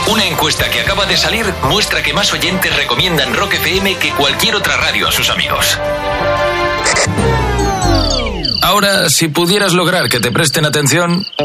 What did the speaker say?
Una encuesta que acaba de salir muestra que más oyentes recomiendan Rock FM que cualquier otra radio a sus amigos. Ahora, si pudieras lograr que te presten atención...